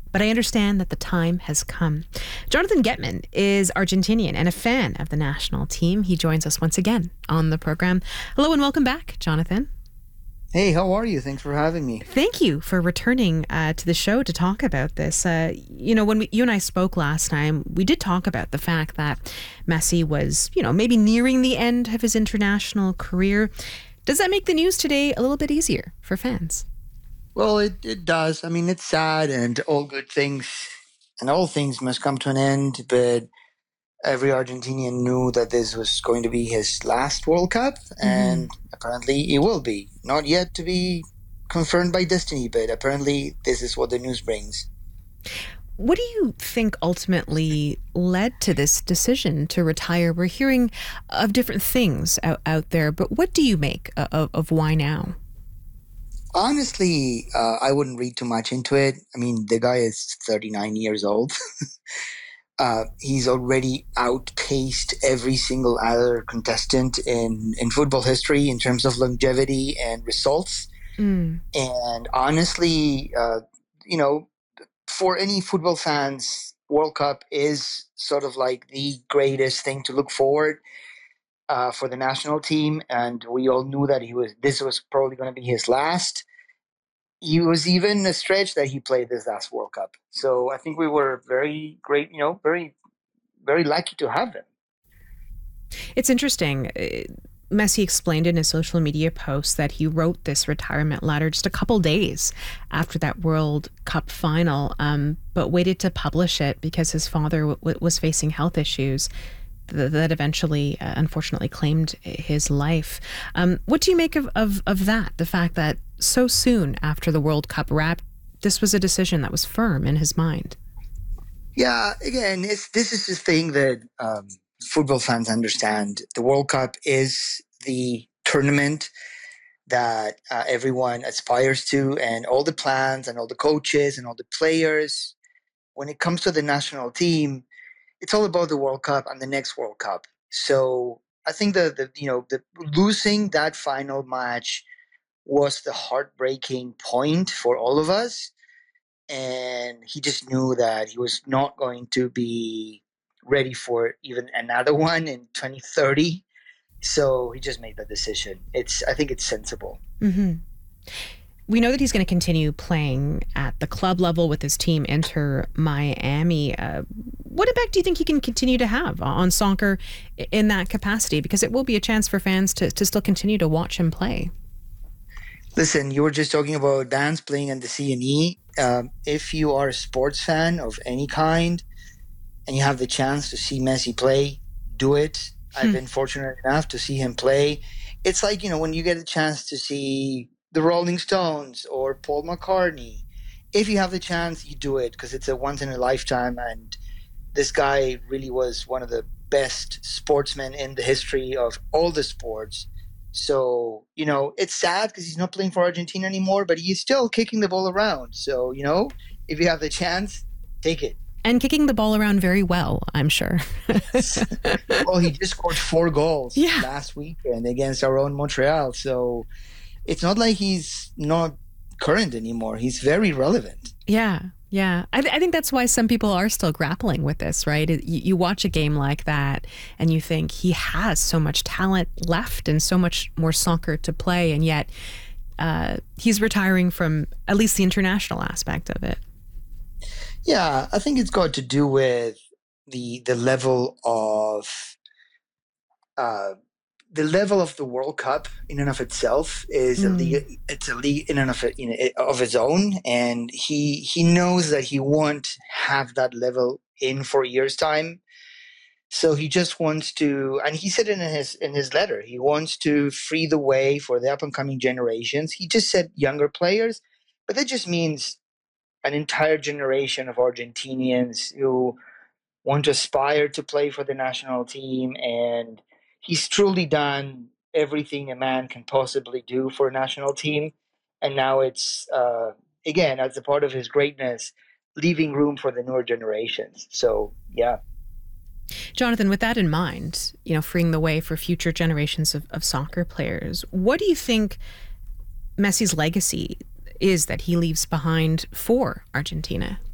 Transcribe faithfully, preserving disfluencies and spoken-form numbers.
but I understand that the time has come. Jonathan Getman is Argentinian and a fan of the national team. He joins us once again on the program. Hello and welcome back, Jonathan. Hey, how are you? Thanks for having me. Thank you for returning uh, to the show to talk about this. Uh, you know, when we, you and I spoke last time, we did talk about the fact that Messi was, you know, maybe nearing the end of his international career. Does that make the news today a little bit easier for fans? Well, it, it does. I mean, it's sad, and all good things and all things must come to an end, but every Argentinian knew that this was going to be his last World Cup, and mm-hmm. apparently it will be. Not yet to be confirmed by destiny, but apparently this is what the news brings. What do you think ultimately led to this decision to retire? We're hearing of different things out, out there, but what do you make of, of why now? Honestly, uh, I wouldn't read too much into it. I mean, the guy is thirty-nine years old. Uh, he's already outpaced every single other contestant in, in football history in terms of longevity and results. Mm. And honestly, uh, you know, for any football fans, World Cup is sort of like the greatest thing to look forward uh, for the national team. And we all knew that he was this was probably going to be his last. He was even a stretch that he played this last World Cup. So I think we were very great, you know, very, very lucky to have him. It's interesting. Messi explained in his social media post that he wrote this retirement letter just a couple days after that World Cup final, um, but waited to publish it because his father w- was facing health issues that eventually, uh, unfortunately, claimed his life. Um, what do you make of, of, of that? The fact that so soon after the World Cup wrapped, this was a decision that was firm in his mind. Yeah, again, it's, this is the thing that um, football fans understand. The World Cup is the tournament that uh, everyone aspires to, and all the plans and all the coaches and all the players. When it comes to the national team, it's all about the World Cup and the next World Cup. So I think the, the you know the losing that final match was the heartbreaking point for all of us, and he just knew that he was not going to be ready for even another one in twenty thirty. So he just made that decision. It's I think it's sensible. Mm-hmm. We know that he's going to continue playing at the club level with his team Inter Miami. Uh, what impact do you think he can continue to have on soccer in that capacity? Because it will be a chance for fans to, to still continue to watch him play. Listen, you were just talking about Dan's playing in the C N E. Um, if you are a sports fan of any kind and you have the chance to see Messi play, do it. Hmm. I've been fortunate enough to see him play. It's like, you know, when you get a chance to see the Rolling Stones or Paul McCartney. If you have the chance, you do it because it's a once in a lifetime. And this guy really was one of the best sportsmen in the history of all the sports. So, you know, it's sad because he's not playing for Argentina anymore, but he's still kicking the ball around. So, you know, if you have the chance, take it. And kicking the ball around very well, I'm sure. Well, he just scored four goals yeah. last weekend against our own Montreal. So it's not like he's not current anymore. He's very relevant. Yeah, yeah. I, th- I think that's why some people are still grappling with this, right? It, you, you watch a game like that and you think he has so much talent left and so much more soccer to play, and yet uh, he's retiring from at least the international aspect of it. Yeah, I think it's got to do with the the level of uh, the level of the World Cup in and of itself is mm. a league. It's a league in and of it, you know, of its own, and he he knows that he won't have that level in four years' time. So he just wants to, and he said in his in his letter, he wants to free the way for the up and coming generations. He just said younger players, but that just means an entire generation of Argentinians who want to aspire to play for the national team. And he's truly done everything a man can possibly do for a national team. And now it's, uh, again, as a part of his greatness, leaving room for the newer generations. So, yeah. Jonathan, with that in mind, you know, freeing the way for future generations of, of soccer players, what do you think Messi's legacy is that he leaves behind for Argentina?